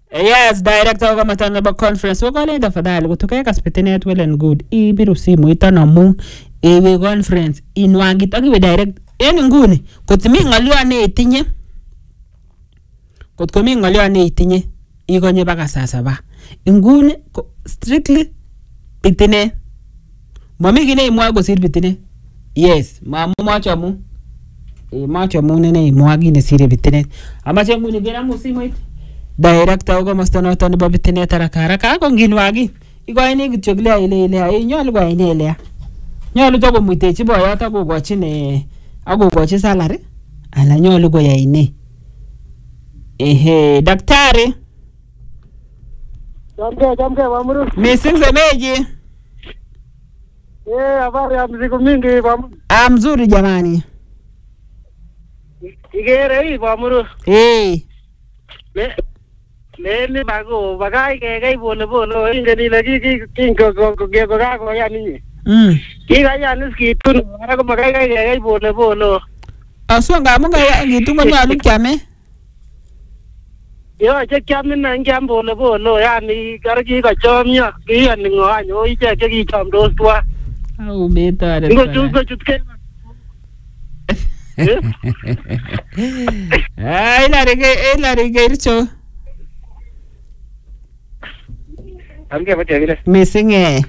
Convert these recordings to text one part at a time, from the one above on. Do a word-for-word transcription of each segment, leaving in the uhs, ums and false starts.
Yes, director wa matana ba conference wako le tafadhali kutoka Kaspitinet well and good. Ibiru simu itanamu ewe conference inwangit akiwe direct en nguni kotimi ngalyo ane itinye kot komi ngalyo ane itinye ikonye baka sasa ba nguni strictly Bitinet mami kine imwa kosir Bitinet. Yes mamu machamu e machamu nene imwa kine sire Bitinet amache nguni gena musimu iti director wa komosta noton nebo Bitinet haraka haraka ko nginwagi ikoini kityo ile ile ile ay nyolu ko ine ile nyolu to komuitechi boyot akogochi ne akogochi salary ala nyolu ko yaine ehe daktari jamke jamke Wamuru missing semeji eh habari ya mzigo mingi Wamuru ah mzuri jamani igere hii Wamuru eh le le bago bagai ke kai bole bole ingeni lagi ki kingo ko ko ko ga ko ya ni mm ki ga ya ni ki tun ara ko bagai ke kai bole bole aso ngamu ga ngitungo nyalu kyame yo che kyame na ngyam bole bole ya ni gar ki ka chomya ki ya ni ngo anyo i che ki chom dos twa au beta ngo chu ko chu ke ay la rege la rege ircho amke bache gile missing eh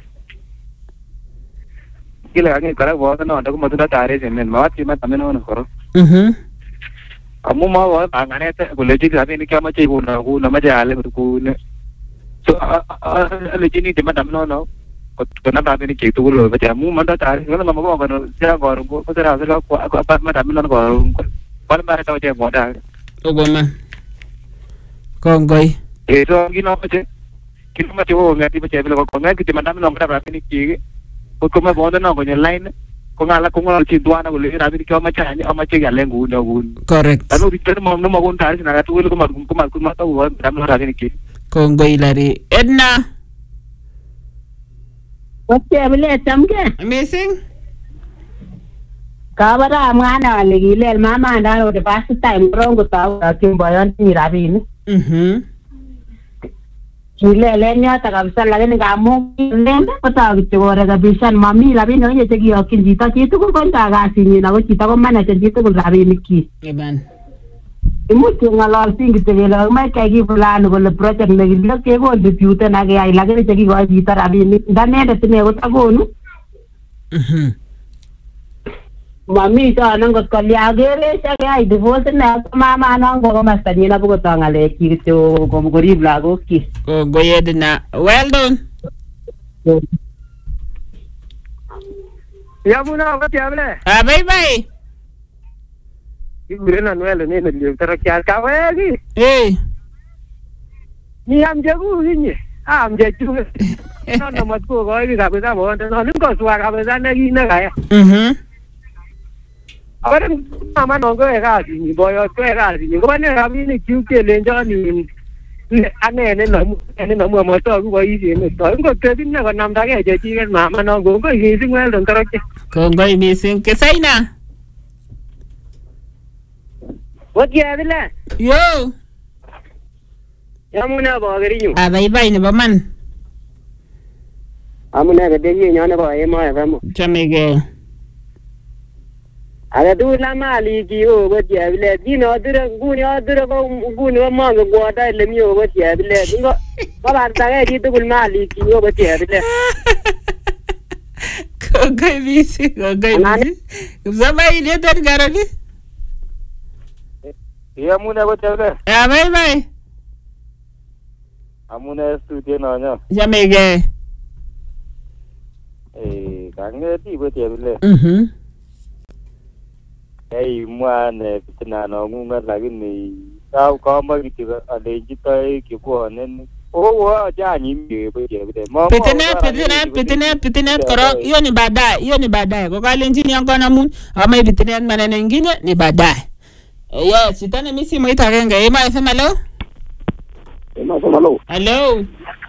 gile ange kara bo na ndo ko matuda tare jemen mawati ma tameno no koro mhm amu ma wa angane te college ga ni kya ma chai ko na ko na ma ja ale ko ne so ale jini de ma tameno no ko na ba ni ke to lo ba amu ma da tare ngana ma ko ko ja ko ko ko tara sa ko ko ma tameno no ko ko ma ta je mo da ogoma kongoi e so gino che kino ma cho ngati ba che ko ko ngati te ma tameno ma da ni ki ko ko ma bo na ko ni line ko ngala ko ngala chi duana ko le ra bi ko ma cha ni ama che ya lengu no gun correct anu bitter mo no mo gun tare na tu ko ma ko ma ko ma ta wo tameno ra ni ki kongoi lari Edna Wache bile tamke missing kabara mwana wale gilel mama ndalo de past time rongo tawo kimboyon ni rabini mhm gilele nyata kabisa lakini ngamu nenda kota kichore kabisa mami rabini onye cheki yokin jita chitu ko konta kasi ni na ko chita ko manager jitu ko rabini ki eban imuti ngalal singi tegela mai kai ki fulani ko le project ne gilel ke ko dispute na ke ai lakini cheki ko jita rabini ndane tine ko tagonu mhm mami sa nang ko kalya gere sa kay divorce na mama nang ko masta ni na bugo tangale ki to ko mo rib lago ki kongoi Edna well done ya muna ba ti able ah bye bye igure na nwele ne ne tara kya ka wa gi eh ni am je gu ni am je chu no no mat ko go gi ga ba mo no ni ko swa ga ba na gi na ga ya mhm ahora mama no go ga ni boyo ko ga ni ko ne ga ni chu ke le jo ni ane ne no ne no mo mo to go yi ni to ko ke bin na ko nam da ge je chi ga mama no go ko yi sing wel don tara ke kongoi missing kesaina what ya bile yo ya muna ba gari ni ah bye bye ne baman amuna ga de ni nyane ba e ma ya mo chamege aga du la mali ki o go ya bile di no dura guni o dura ko guni o ma go da le mi o go ya bile ngo ba ba ta ga di tu mali ki o go ya bile kongoi missing kongoi missing zama ile tan garani ya muna go ya bile ah bye bye amuna studio no nyo chamege eh kange ti go ya bile mhm ei mwane pitina no ngunga lakini tao ko ma ki ale jitai ki ko nen o wa ja ni mi be je be mo Bitinet Bitinet Bitinet Bitinet koro hiyo ni baadaye hiyo ni baadaye kwa kale njini yangu na mun ama Bitinet maneno mengine ni baadaye yes sitane misi mwita genga ema sema hello ema sema hello hello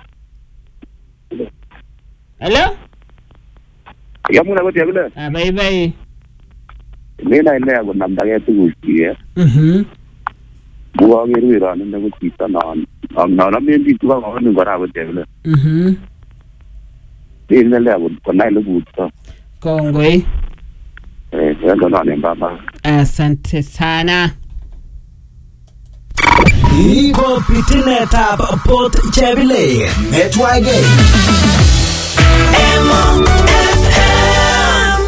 hello ya muna go tebele ah bye bye Nena ile ya namdaga tu kusikia. Mhm. Buwa geru ran ne ko kita na na na me bi tuwa ma ni bara wote le. Mhm. Ile le wo ko na le buta. Kongwe. Eh, ndo na ne baba. Asante sana. Iko pitinetab Port Chebile Netwage Emo F M.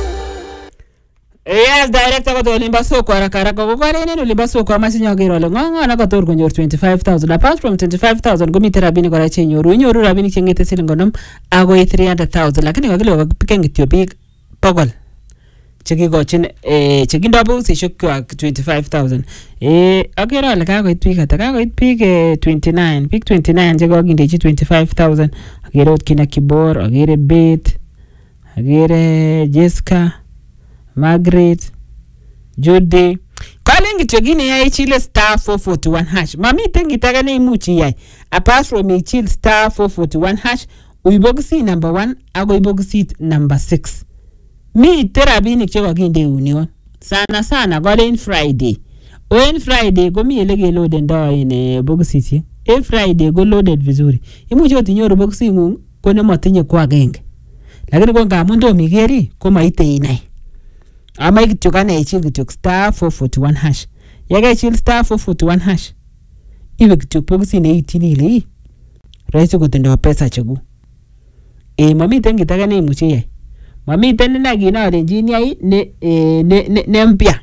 Yes, director ko tolimba soko haraka haraka ko kwale neno limba soko amasinyo gero le ngongo na kator konyor twenty-five thousand. Apart from twenty-five thousand gomite rabini kora chenyoru nyoru rabini chengete silingonom ago three hundred thousand, lakini kakile wakipiken kityo big pogol chekigochin eh chekindo bosishek kwak twenty-five thousand. Eh akere ale kakoit bik ata kakoit bik eh, twenty-nine bik twenty-nine chekokindechi twenty-five thousand. Akere ot kina Kibor, akere Beth, akere Jessica, Margaret, Judy. Calling kityo gine ya ichile star four forty-one hash. Mami tengi taka ne imuchi yai. Apart from ichile star four forty-one hash, uibogisi number one ago uibogisi number six. Mi terabini cheko kinde union. Sana sana gole Friday. O in Friday go mi elege loaded ndo in bogisi. E Friday go loaded vizuri. Imuchi otinyoru bogisi ngung kone motinye kwa genge. Lakini kwa ngamu ndo migeri kuma ite inai. Ama ikityo kane ichil kityo star four forty-one hash. Yaga ichil star four forty-one hash. Iwe kityo bogisi ne itini ile hii. Raisi kutendo pesa chegu. E mami tengi taka ne imuchi yai. Mami tena na gina engineer hii ne eh, ne ne, ne mpya.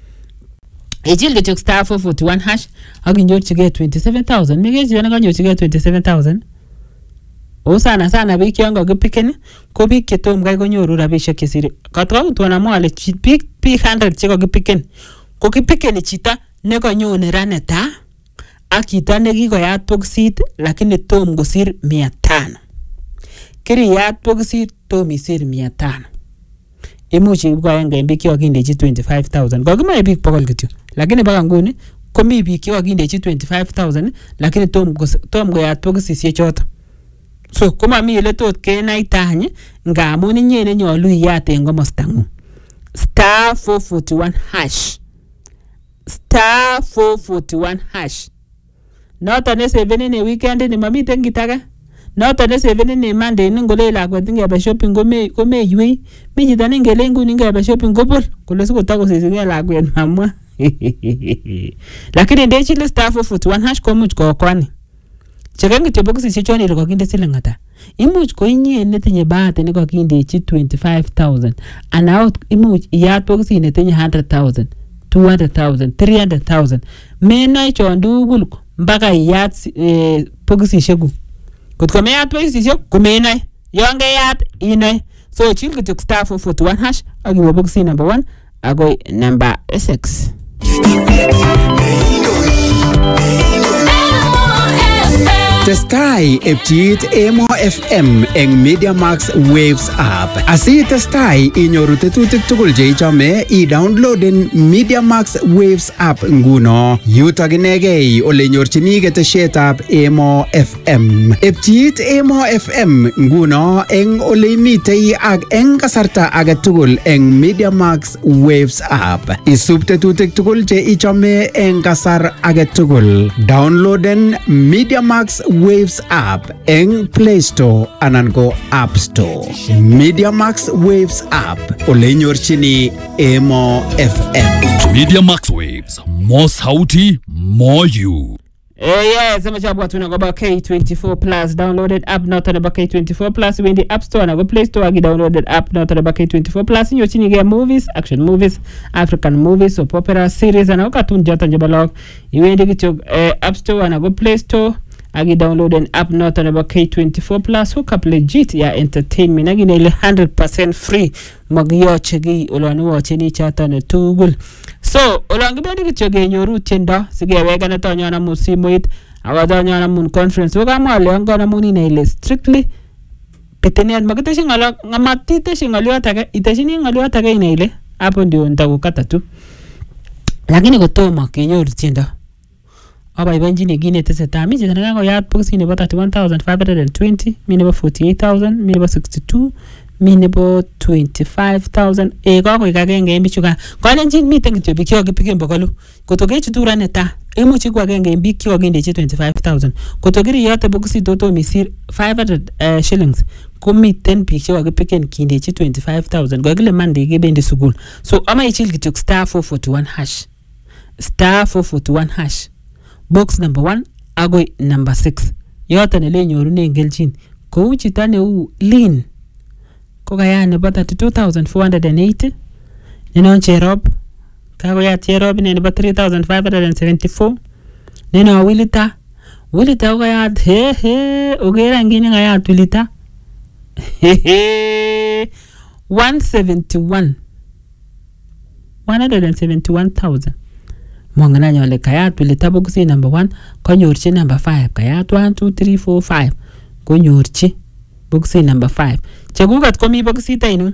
Ejil getyo star four forty-one hash aginyor chige twenty-seven thousand. Migezi yana kanyor chige twenty-seven thousand. O sana sana biki yango gipiken ko bik ketom gai konyoru rabishek kesiri. Katwa utwana mwale bik bik one hundred cheko gipiken. Ko gipiken chita ne kanyone raneta ak chita ne kikoyat boxit lakini tom gosir mia tano. Kiriyat boxit tom isir mia tano. Imuchi ibwa yenga mbiki wakindechi twenty-five thousand. Kwa kima ebik pokol kityo. Lakini baka nguni komi biki wakindechi twenty-five thousand lakini tom tom goyat boxit siye choto. So kuma mi ile tot kena itanye ngamun nyene nyolu iyate ngomostangu. Star four forty-one hash. Star four forty-one hash. Noto ne seven in a weekend ni mamite ngitaka. Noto ne seven in a Monday ngole la kwa ngebe shopping gome gome yui. Mi jitane ngele nguni ngebe shopping gobol. Kule siku tako sisikia la kwa mamwa. Lakini ndechi le star four forty-one hash kwa much kwa kwani. Chekangi teboksi sichoni liko kinde silingata. Imuch ko inye netinye bahati niko kindechi twenty-five thousand. Anaut imuch iyat boksi netinye one hundred thousand, two hundred thousand, three hundred thousand. Mena ichondugul mpaka iyat eh, boksi shegu. Kutko meyat boksi shegu kumena. Yonge yat inay. So chill kituk star four forty-one hash. Agiwa boksi number one. Agoy number six. Testai epchit Emo F M eng Media Max Waves app. Asi testai inyoru tetutik tugul je ichome i-downloaden Media Max Waves app nguno. Yutok inegei ole nyorchini ketesietab Emo F M. Epchit Emo F M nguno eng ole imitei ak eng kasarta age tugul eng Media Max Waves app. Isub tetutik tugul je ichome eng kasar age tugul. Downloaden Media Max Waves app eng Play Store anan ko App Store. Media Max Waves app ole nyorchini Emo F M. Media Max Waves, more sauti, more you. Eh yeah, sema chabu watu na goba K twenty-four plus downloaded app not on K twenty-four plus in the App Store na go Play Store agi downloaded app not on K twenty-four plus in yochini ge movies, action movies, African movies, soap opera series na cartoon jata njebalog. Iwendi kicho eh, App Store na go Play Store agi download an app not on K twenty-four plus hook up legit ya entertainment agi nile one hundred percent free magiyo chegi ulwanu wacheni chata na tugul. So ulangi bedi kichoge nyoru tenda sige wega na tonyo na musimu it awa tonyo na mun conference waka mwale wango na muni na ile strictly petenia magiteshi ngalo ngamatiteshi ngalo atake iteshini ngalo atake ina ile hapo ndio nitakukata tu. Lakini kutoma kinyoru tenda aba ibanji ne gine teseta mi jitana ngo ya boxi ne thirty-one thousand five hundred twenty mi ne forty-eight thousand mi ne sixty-two mi nebo twenty-five thousand e kokoik agenge en bichu ka kolenjin miten kityo biik chekokipiken bokolu koto kechutu ra neta imuchi ko agenge en biik chekokindechi twenty-five thousand koto kiriyote bokisit totom isir five hundred uh, shillings komiten biik chekokipiken kindechi twenty-five thousand kokile Monday kebendi sukul so ama ichil kityo star four forty-one hash star four forty-one hash box number one agoi number six yoton ele nyorunen kelchin kou chito neu Lynn ko kaya nebo thirty-two thousand four hundred eighty nenon Cherop kakoyat Cherop ne nebo three thousand five hundred seventy-four nenon Wilita Wilita ko kayat he he ogera ngine kayat Wilita he he one seventy-one one hundred seventy-one thousand mongana nyole kayat Wilita bokusi number one konyorchi number five kayat one two three four five konyorchi bokusi number five chekukat komi bokusit ainu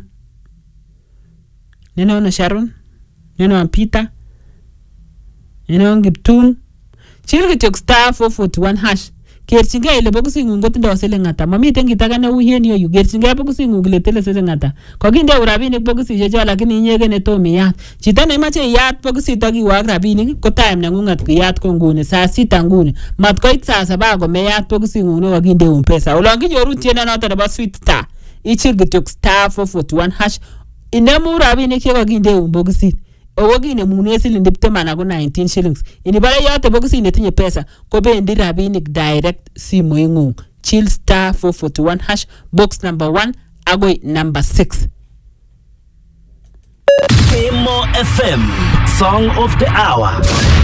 nenon Sharon nenon Peter nenon Kiptum chil kityo star four forty-one hash kerchingei ile bokusit ngung kotindo siling ata mamiten kit age neu en yoyu kerchingei bokusit ngung ile tele siling ata kokinde rabinik bokisisiek cho lakini inyege ne tom iyat chito nemache iyat bokusit akiwa ak rabinik ko time nengungat kiyat ko nguni saa sita nguni mat koit saa saba ko meyat bokusit ngung nekokinde M-Pesa olon kinyoru tiendo noto nebo Sweet Star ichil kityo star four forty-one hash inemu rabinik chekokinde bokusit owo kinemune siling tiptem anan ko nineteen shillings inibare yote bokusit netinye pesa kobendi rabinik direct simoingung chill star four forty-one hash box number one agoi number six. Kemo F M Song of the Hour.